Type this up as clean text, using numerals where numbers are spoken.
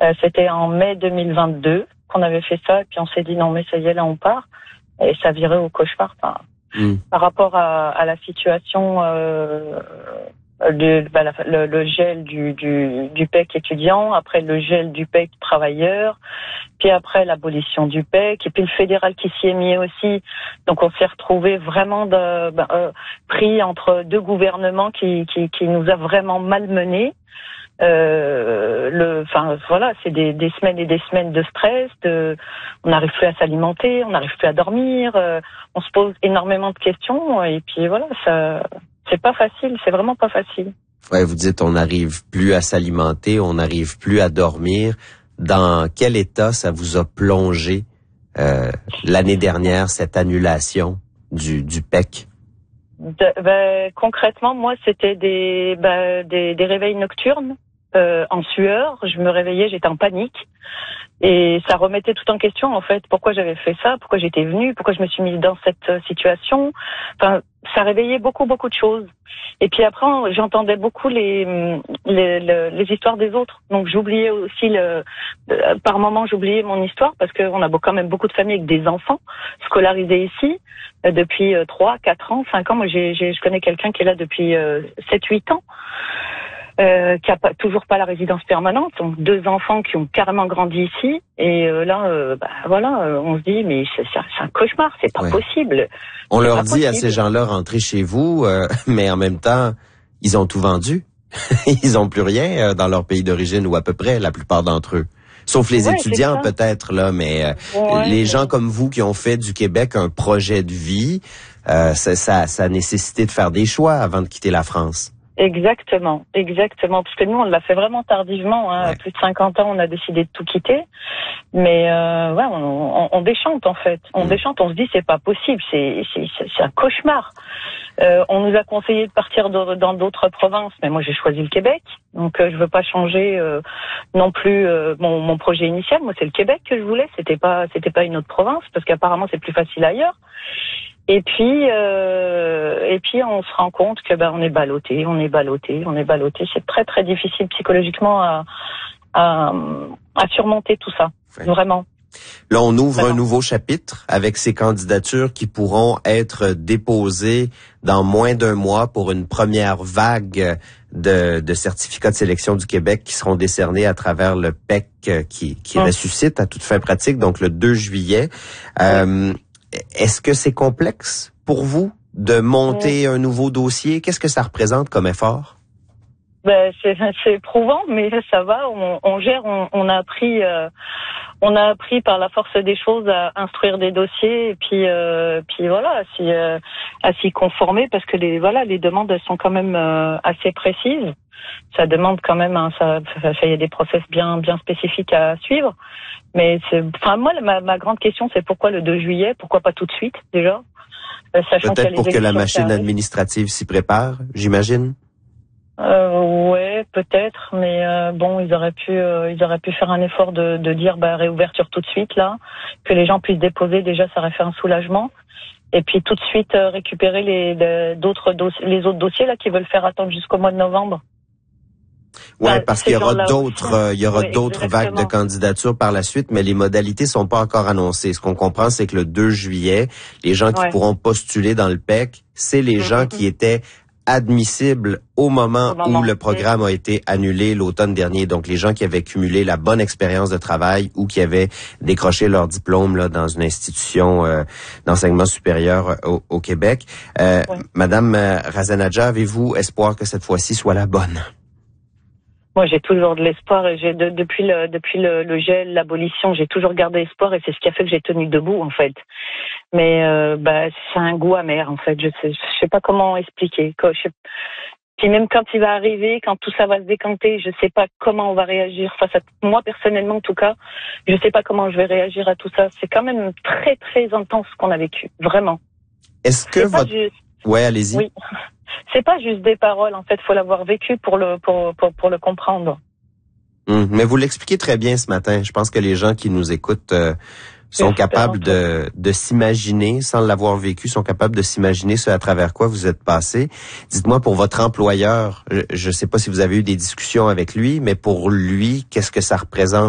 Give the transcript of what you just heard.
C'était en mai 2022 qu'on avait fait ça, et puis on s'est dit non mais ça y est, là on part, et ça virait au cauchemar. Enfin, par rapport à la situation, le gel du PEC étudiant, après le gel du PEC travailleur, puis après l'abolition du PEC, et puis le fédéral qui s'y est mis aussi. Donc on s'est retrouvé vraiment pris entre deux gouvernements qui nous a vraiment malmenés. Voilà, c'est des semaines et des semaines de stress, on n'arrive plus à s'alimenter, on n'arrive plus à dormir, on se pose énormément de questions, et puis voilà, ça, c'est pas facile, c'est vraiment pas facile. Ouais, vous dites on n'arrive plus à s'alimenter, on n'arrive plus à dormir. Dans quel état ça vous a plongé l'année dernière, cette annulation du PEC? Concrètement, moi, c'était des réveils nocturnes en sueur. Je me réveillais, j'étais en panique. Et ça remettait tout en question, en fait, pourquoi j'avais fait ça, pourquoi j'étais venue, pourquoi je me suis mise dans cette situation. Enfin, ça réveillait beaucoup de choses. Et puis après, j'entendais beaucoup les histoires des autres. Donc j'oubliais aussi par moments, j'oubliais mon histoire, parce qu'on a quand même beaucoup de familles avec des enfants scolarisés ici depuis 3, 4 ans, 5 ans. Moi, je connais quelqu'un qui est là depuis 7, 8 ans. Qui a toujours pas la résidence permanente, donc 2 enfants qui ont carrément grandi ici, et on se dit mais c'est un cauchemar, c'est pas possible. On leur dit à ces gens-là rentrez chez vous, mais en même temps ils ont tout vendu, ils ont plus rien dans leur pays d'origine, ou à peu près la plupart d'entre eux. Sauf les étudiants peut-être là, mais les gens comme vous qui ont fait du Québec un projet de vie, ça a nécessité de faire des choix avant de quitter la France. Exactement, parce que nous on l'a fait vraiment tardivement, à plus de 50 ans on a décidé de tout quitter, mais on déchante en fait, on déchante, on se dit c'est pas possible, c'est un cauchemar. On nous a conseillé de partir dans d'autres provinces, mais moi j'ai choisi le Québec, donc je veux pas changer non plus mon projet initial. Moi c'est le Québec que je voulais, c'était pas une autre province, parce qu'apparemment c'est plus facile ailleurs. Et puis on se rend compte que on est ballotté. C'est très très difficile psychologiquement à surmonter tout ça, vraiment. Là, on ouvre un nouveau chapitre avec ces candidatures qui pourront être déposées dans moins d'1 mois pour une première vague de certificats de sélection du Québec qui seront décernés à travers le PEC qui ressuscite à toute fin pratique, donc le 2 juillet. Est-ce que c'est complexe pour vous de monter un nouveau dossier? Qu'est-ce que ça représente comme effort? C'est éprouvant, mais ça va. On gère. On a appris par la force des choses à instruire des dossiers, et puis voilà, à s'y conformer, parce que les demandes elles sont quand même assez précises. Ça demande quand même il y a des process bien spécifiques à suivre. Mais moi ma grande question c'est pourquoi le 2 juillet, pourquoi pas tout de suite déjà, sachant peut-être pour que la machine administrative s'y prépare, j'imagine. Ouais, peut-être, mais ils auraient pu faire un effort de dire réouverture tout de suite là, que les gens puissent déposer, déjà ça aurait fait un soulagement. Et puis tout de suite récupérer les autres dossiers là qui veulent faire attendre jusqu'au mois de novembre. Ouais, parce qu'il y aura d'autres vagues de candidatures par la suite, mais les modalités sont pas encore annoncées. Ce qu'on comprend, c'est que le 2 juillet, les gens qui pourront postuler dans le PEC, c'est les gens qui étaient admissibles au moment où le programme a été annulé l'automne dernier. Donc, les gens qui avaient cumulé la bonne expérience de travail ou qui avaient décroché leur diplôme là dans une institution d'enseignement supérieur au Québec. Madame Razenadja, avez-vous espoir que cette fois-ci soit la bonne? Moi, j'ai toujours de l'espoir, et depuis le gel, l'abolition, j'ai toujours gardé espoir, et c'est ce qui a fait que j'ai tenu debout, en fait. Mais c'est un goût amer, en fait. Je sais pas comment expliquer. Puis même quand il va arriver, quand tout ça va se décanter, je sais pas comment on va réagir face à moi personnellement, en tout cas. Je sais pas comment je vais réagir à tout ça. C'est quand même très très intense ce qu'on a vécu, vraiment. Est-ce que Ouais, allez-y. Oui. C'est pas juste des paroles, en fait, faut l'avoir vécu pour le comprendre. Mais vous l'expliquez très bien ce matin. Je pense que les gens qui nous écoutent sont capables de s'imaginer, sans l'avoir vécu, sont capables de s'imaginer ce à travers quoi vous êtes passé. Dites-moi, pour votre employeur, je sais pas si vous avez eu des discussions avec lui, mais pour lui, qu'est-ce que ça représente?